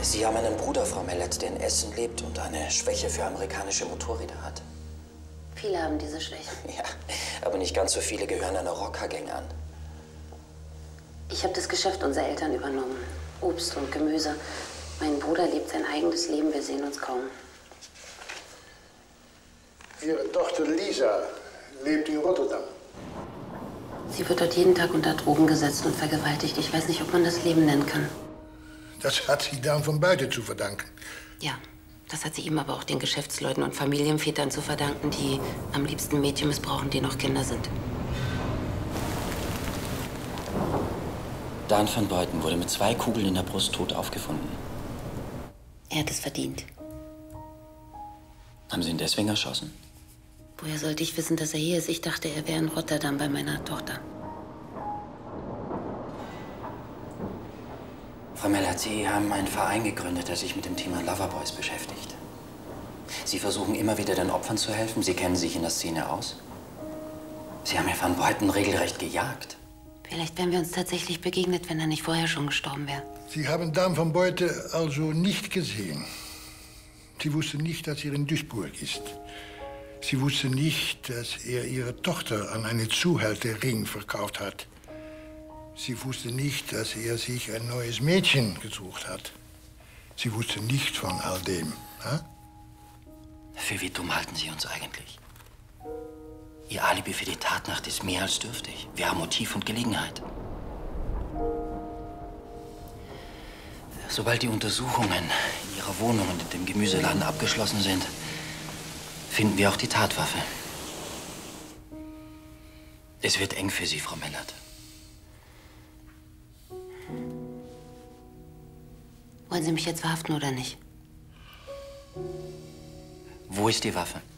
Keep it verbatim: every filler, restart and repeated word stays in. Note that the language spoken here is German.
Sie haben einen Bruder, Frau Mellert, der in Essen lebt und eine Schwäche für amerikanische Motorräder hat. Viele haben diese Schwäche. Ja, aber nicht ganz so viele gehören einer Rockergang an. Ich habe das Geschäft unserer Eltern übernommen. Obst und Gemüse. Mein Bruder lebt sein eigenes Leben, wir sehen uns kaum. Ihre Tochter Lisa lebt in Rotterdam. Sie wird dort jeden Tag unter Drogen gesetzt und vergewaltigt. Ich weiß nicht, ob man das Leben nennen kann. Das hat sie dann von beiden zu verdanken. Ja, das hat sie ihm aber auch den Geschäftsleuten und Familienvätern zu verdanken, die am liebsten Mädchen missbrauchen, die noch Kinder sind. Dan van Buiten wurde mit zwei Kugeln in der Brust tot aufgefunden. Er hat es verdient. Haben Sie ihn deswegen erschossen? Woher sollte ich wissen, dass er hier ist? Ich dachte, er wäre in Rotterdam bei meiner Tochter. Frau Mellert, Sie haben einen Verein gegründet, der sich mit dem Thema Loverboys beschäftigt. Sie versuchen immer wieder den Opfern zu helfen. Sie kennen sich in der Szene aus. Sie haben Herrn van Buiten regelrecht gejagt. Vielleicht wären wir uns tatsächlich begegnet, wenn er nicht vorher schon gestorben wäre. Sie haben Dan van Buiten also nicht gesehen. Sie wusste nicht, dass er in Duisburg ist. Sie wusste nicht, dass er ihre Tochter an einen Zuhälterring verkauft hat. Sie wusste nicht, dass er sich ein neues Mädchen gesucht hat. Sie wusste nicht von all dem. Hm? Für wie dumm halten Sie uns eigentlich? Ihr Alibi für die Tatnacht ist mehr als dürftig. Wir haben Motiv und Gelegenheit. Sobald die Untersuchungen in Ihrer Wohnung und in dem Gemüseladen abgeschlossen sind, finden wir auch die Tatwaffe. Es wird eng für Sie, Frau Mellert. Wollen Sie mich jetzt verhaften oder nicht? Wo ist die Waffe?